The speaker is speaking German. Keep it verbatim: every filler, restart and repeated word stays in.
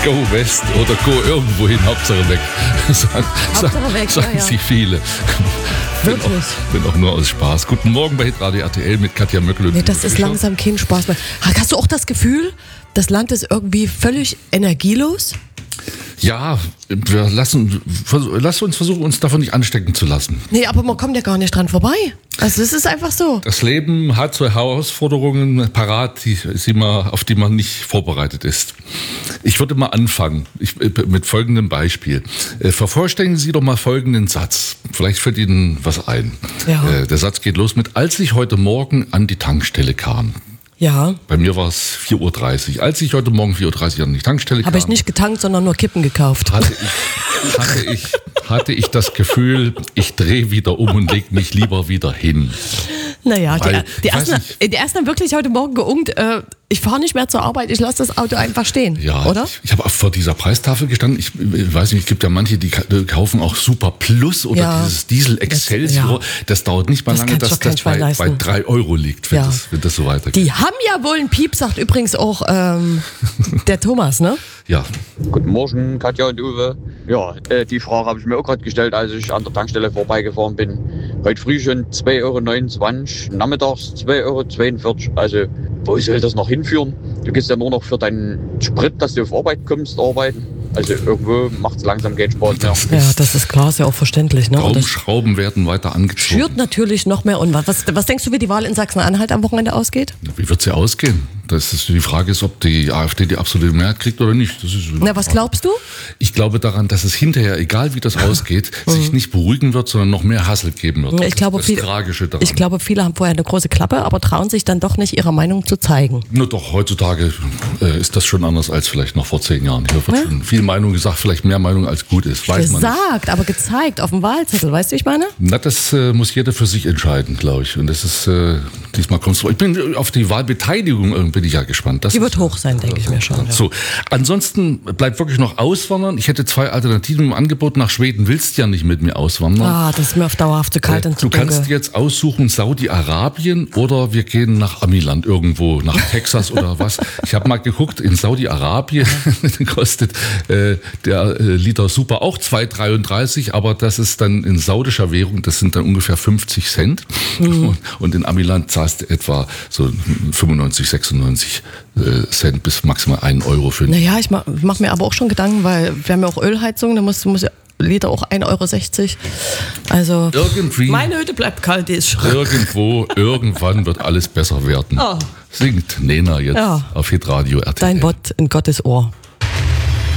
Go West oder Go irgendwo hin, Hauptsache weg. sagen Hauptsache weg, sagen ja, ja. sich viele. Bin Wirklich? auch, bin auch nur aus Spaß. Guten Morgen bei Hitradio R T L mit Katja Möckel und Nee, das Uwe ist Fischer. langsam kein Spaß mehr. Hast du auch das Gefühl, das Land ist irgendwie völlig energielos? Ja, wir lassen, vers- lass uns versuchen, uns davon nicht anstecken zu lassen. Nee, aber man kommt ja gar nicht dran vorbei. Also es ist einfach so. Das Leben hat so Herausforderungen parat, die, die man, auf die man nicht vorbereitet ist. Ich würde mal anfangen ich, mit folgendem Beispiel. Äh, Vervollständigen Sie doch mal folgenden Satz. Vielleicht fällt Ihnen was ein. Ja. Äh, der Satz geht los mit: Als ich heute Morgen an die Tankstelle kam. Ja, Bei mir war es vier Uhr dreißig. Als ich heute Morgen vier Uhr dreißig an die Tankstelle kam, habe ich nicht getankt, sondern nur Kippen gekauft. hatte ich, hatte ich, hatte ich das Gefühl, ich drehe wieder um und leg mich lieber wieder hin. Naja, die, Weil, die, ich weiß ersten, die ersten haben wirklich heute Morgen geungt, äh, ich fahre nicht mehr zur Arbeit, ich lasse das Auto einfach stehen, Ja, oder? ich, ich habe auch vor dieser Preistafel gestanden. Ich, ich weiß nicht, es gibt ja manche, die ka- kaufen auch Super Plus oder Ja. dieses Diesel Excelsior. Das- Das, ja. dauert nicht mal Das lange, kann sich dass doch kein das Schwein bei, bei leisten. drei Euro liegt, wenn, Ja. das, wenn das so weitergeht. Die haben ja wohl einen Piep, sagt übrigens auch ähm, der Thomas, ne? Ja, Guten Morgen, Katja und Uwe. Ja, äh, die Frage habe ich mir auch gerade gestellt, als ich an der Tankstelle vorbeigefahren bin. Heute früh schon zwei Euro neunundzwanzig, nachmittags zwei Euro zweiundvierzig. Also, wo soll das noch hinführen? Du gehst ja nur noch für deinen Sprit, dass du auf Arbeit kommst, arbeiten. Also, irgendwo macht es langsam keinen Spaß mehr. das Ja, ist, das ist klar, ist ja auch verständlich, ne? Und das Daumenschrauben werden weiter angezogen. schürt natürlich noch mehr Unwahr. Was, was denkst du, wie die Wahl in Sachsen-Anhalt am Wochenende ausgeht? Wie wird sie ausgehen? Das ist die Frage ist, ob die AfD die absolute Mehrheit kriegt oder nicht. Das ist Na, was glaubst du? Ich glaube daran, dass es hinterher, egal wie das ausgeht, sich nicht beruhigen wird, sondern noch mehr Hassel geben wird. Ich glaube, das ist viele, das Tragische daran. ich glaube, viele haben vorher eine große Klappe, aber trauen sich dann doch nicht, ihre Meinung zu zeigen. Nur doch, heutzutage äh, ist das schon anders als vielleicht noch vor zehn Jahren. Hier wird Ja. schon viel Meinung gesagt, vielleicht mehr Meinung als gut ist. Weiß man nicht. Gesagt, aber gezeigt auf dem Wahlzettel, weißt du, wie ich meine? Na, das äh, muss jeder für sich entscheiden, glaube ich. Und das ist, äh, diesmal kommst du. Ich bin auf die Wahlbeteiligung äh, bin ich ja gespannt. Das Die wird ist, hoch sein, denke ich mir schon. Ja. So, ansonsten bleibt wirklich noch Auswandern. Ich hätte zwei Alternativen im Angebot. Nach Schweden willst du ja nicht mit mir auswandern. Ah, das ist mir auf dauerhaft zu kalt Äh, und zu Du kannst dunkel. jetzt aussuchen Saudi-Arabien oder wir gehen nach Amiland irgendwo, nach Texas oder was. Ich habe mal geguckt, in Saudi-Arabien kostet äh, der äh, Liter Super auch zwei Euro dreiunddreißig, aber das ist dann in saudischer Währung, das sind dann ungefähr fünfzig Cent. Mhm. Und, und in Amiland zahlst du etwa so fünfundneunzig, sechsundneunzig äh, Cent bis maximal einen Euro für Naja, ich mache mach mir aber auch schon Gedanken, weil wir haben ja auch Ölheizung, da muss, muss ja Liter auch ein Euro sechzig. Also, Irgendwie. meine Hütte bleibt kalt, die ist schrecklich. Irgendwo, irgendwann wird alles besser werden. Oh. Singt Nena jetzt Ja. auf Hitradio R T L. Dein Wort in Gottes Ohr.